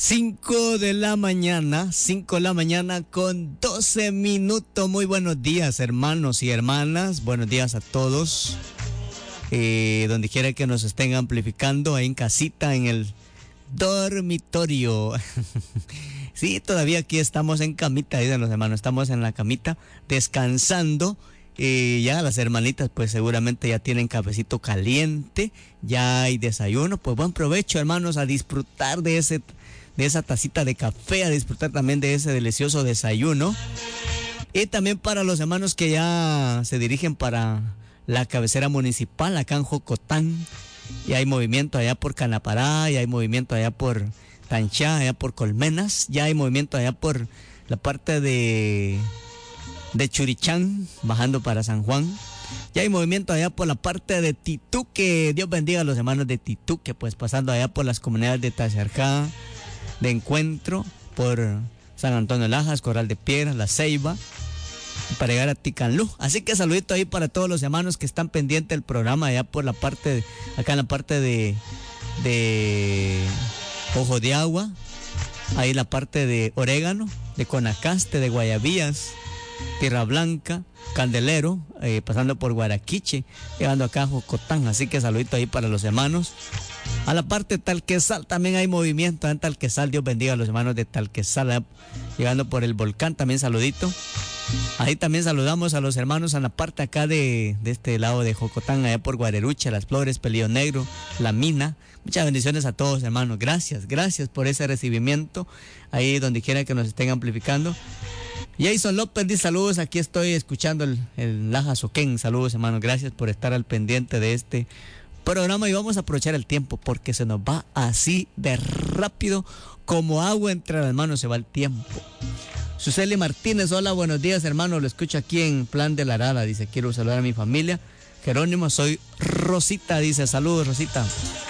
5 de la mañana, 5 de la mañana con 12 minutos. Muy buenos días, hermanos y hermanas. Buenos días a todos. Donde quiera que nos estén amplificando, ahí en casita, en el dormitorio. Sí, todavía aquí estamos en camita, dicen los hermanos. Estamos en la camita descansando. Ya las hermanitas pues seguramente ya tienen cafecito caliente, ya hay desayuno. Pues buen provecho, hermanos, a disfrutar de esa tacita de café, a disfrutar también de ese delicioso desayuno. Y también para los hermanos que ya se dirigen para la cabecera municipal acá en Jocotán. Y hay movimiento allá por Canapará, y hay movimiento allá por Tanchá, allá por Colmenas, ya hay movimiento allá por la parte de Churichán, bajando para San Juan. Ya hay movimiento allá por la parte de Tituque. Dios bendiga a los hermanos de Tituque, pues pasando allá por las comunidades de Tajarcá, de Encuentro, por San Antonio Lajas, Corral de Piedras, La Ceiba, para llegar a Ticanlú. Así que saludito ahí para todos los hermanos que están pendientes del programa allá por la parte, acá en la parte de Ojo de Agua, ahí la parte de Orégano, de Conacaste, de Guayabillas, Tierra Blanca, Candelero, pasando por Guaraquiche, llegando acá a Jocotán. Así que saludito ahí para los hermanos. A la parte de Talquesal también hay movimiento en Talquesal. Dios bendiga a los hermanos de Talquesal, llegando por el volcán, también saludito. Ahí también saludamos a los hermanos en la parte acá de este lado de Jocotán, allá por Guarerucha, Las Flores, Pelillo Negro, La Mina. Muchas bendiciones a todos, hermanos. Gracias por ese recibimiento ahí donde quiera que nos estén amplificando. Jason López dice saludos, aquí estoy escuchando el Laja Soquén. Saludos, hermanos, gracias por estar al pendiente de este programa. Y vamos a aprovechar el tiempo porque se nos va así de rápido, como agua entre las manos se va el tiempo. Suseli Martínez, hola, buenos días, hermano, lo escucho aquí en Plan de la Arada. Dice, quiero saludar a mi familia. Jerónimo, soy Rosita, dice, saludos, Rosita.